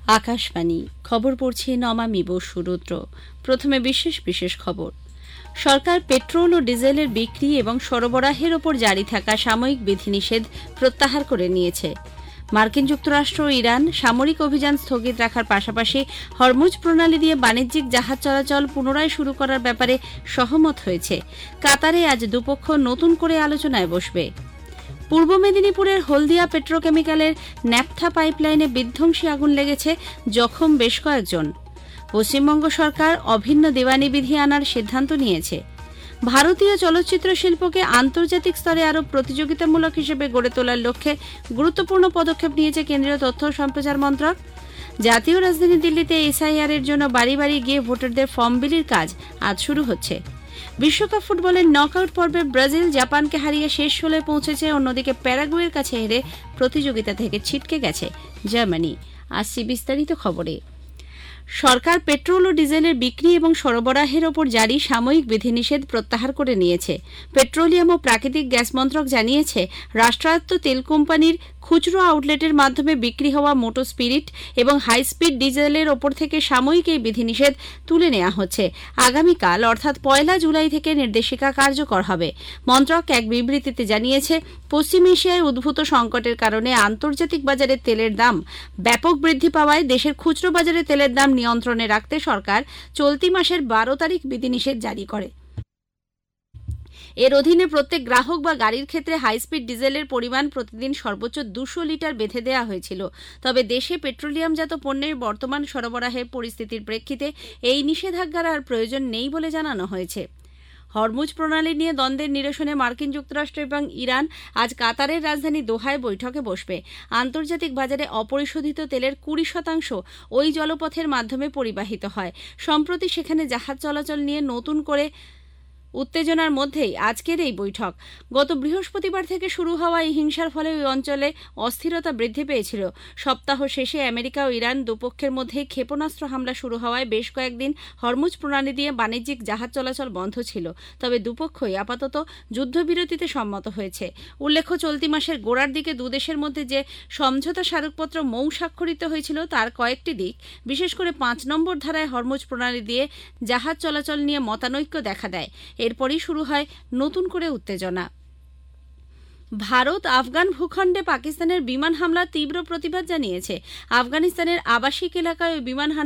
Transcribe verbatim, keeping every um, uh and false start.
আকাশবাণী খবর পড়ছি নমামি বসু রুদ্র। প্রথমে বিশেষ বিশেষ খবর। সরকার পেট্রোল ও ডিজেলের বিক্রি এবং সরবরাহের ওপর জারি থাকা সাময়িক বিধিনিষেধ প্রত্যাহার করে নিয়েছে। মার্কিন যুক্তরাষ্ট্র ও ইরান সামরিক অভিযান স্থগিত রাখার পাশাপাশি হরমুজ প্রণালী দিয়ে বাণিজ্যিক জাহাজ চলাচল পুনরায় শুরু করার ব্যাপারে সহমত হয়েছে। কাতারে আজ দুপক্ষ নতুন করে আলোচনায় বসবে। পূর্ব মেদিনীপুরের হলদিয়া পেট্রোকেমিক্যালের ন্যাপথা পাইপলাইনে বিধ্বংসী আগুন লেগেছে, জখম বেশ কয়েকজন। পশ্চিমবঙ্গ সরকার অভিন্ন দেওয়ানি বিধি আনার সিদ্ধান্ত নিয়েছে। ভারতীয় চলচ্চিত্র শিল্পকে আন্তর্জাতিক স্তরে আরও প্রতিযোগিতামূলক হিসেবে গড়ে তোলার লক্ষ্যে গুরুত্বপূর্ণ পদক্ষেপ নিয়েছে কেন্দ্রীয় তথ্য ও সম্প্রচার মন্ত্রক। জাতীয় রাজধানী দিল্লিতে এসআইআর এর জন্য বাড়ি বাড়ি গিয়ে ভোটারদের ফর্ম বিলির কাজ আজ শুরু হচ্ছে। বিশ্বকাপ ফুটবলের নকআউট পর্বে ব্রাজিল জাপানকে হারিয়ে শেষ ষোলোয় পৌঁছেছে। অন্যদিকে প্যারাগুয়ের কাছে হেরে প্রতিযোগিতা থেকে ছিটকে গেছে জার্মানি। আসছি বিস্তারিত খবরে। সরকার পেট্রোল ও ডিজেলের বিক্রি এবং সরবরাহের ওপর জারি সাময়িক বিধিনিষেধ প্রত্যাহার করে নিয়েছে। পেট্রোলিয়াম ও প্রাকৃতিক গ্যাস মন্ত্রক জানিয়েছে, রাষ্ট্রায়ত্ত তেল কোম্পানির খুচরো আউটলেটের মাধ্যমে বিক্রি হওয়া মোটর স্পিরিট এবং হাই স্পিড ডিজেলের ওপর থেকে সাময়িক এই বিধিনিষেধ তুলে নেওয়া হচ্ছে। আগামীকাল অর্থাৎ পয়লা জুলাই থেকে নির্দেশিকা কার্যকর হবে। মন্ত্রক এক বিবৃতিতে জানিয়েছে, পশ্চিম এশিয়ায় উদ্ভূত সংকটের কারণে আন্তর্জাতিক বাজারে তেলের দাম ব্যাপক বৃদ্ধি পাওয়ায় দেশের খুচরো বাজারে তেলের দাম নিয়ন্ত্রণে রাখতে সরকার চলতি মাসের বারো তারিখ বিধিনিষেধ জারি করে। এর অধীনে প্রত্যেক গ্রাহক বা গাড়ির ক্ষেত্রে হাইস্পিড ডিজেলের পরিমাণ প্রতিদিন সর্বোচ্চ দুশো লিটার বেঁধে দেওয়া হয়েছিল। তবে দেশে পেট্রোলিয়ামজাত পণ্যের বর্তমান সরবরাহের পরিস্থিতির প্রেক্ষিতে এই নিষেধাজ্ঞার আর প্রয়োজন নেই বলে জানানো হয়েছে। হরমুজ প্রণালী নিয়ে দ্বন্দ্বের নিরসনে মার্কিন যুক্তরাষ্ট্র এবং ইরান আজ কাতারের রাজধানী দোহায় বৈঠকে বসবে। আন্তর্জাতিক বাজারে অপরিশোধিত তেলের কুড়ি শতাংশ ওই জলপথের মাধ্যমে পরিবাহিত হয়। সম্প্রতি সেখানে জাহাজ চলাচল নিয়ে নতুন করে উত্তেজনার মধ্যেই আজকের এই বৈঠক। গত বৃহস্পতিবার থেকে শুরু হওয়া এই হিংসার ফলে ওই অঞ্চলে অস্থিরতা বৃদ্ধি পেয়েছিল। সপ্তাহ শেষে আমেরিকা ও ইরান দুপক্ষের মধ্যে ক্ষেপণাস্ত্র হামলা শুরু হওয়ায় বেশ কয়েকদিন হরমুজ প্রণালী দিয়ে বাণিজ্যিক জাহাজ চলাচল বন্ধ ছিল। তবে দুপক্ষই আপাতত যুদ্ধবিরতিতে সম্মত হয়েছে। উল্লেখ্য, চলতি মাসের গোড়ার দিকে দুদেশের মধ্যে যে সমঝোতা স্মারকপত্র মৌ স্বাক্ষরিত হয়েছিল তার কয়েকটি দিক, বিশেষ করে পাঁচ নম্বর ধারায় হরমুজ প্রণালী দিয়ে জাহাজ চলাচল নিয়ে মতানৈক্য দেখা দেয়। এরপরই শুরু হয় নতুন করে উত্তেজনা। ভারত আফগান ভূখণ্ডে পাকিস্তানের বিমান হামলার তীব্র প্রতিবাদ জানিয়েছে। আফগানিস্তানের আবাসিক এলাকায় ওই বিমান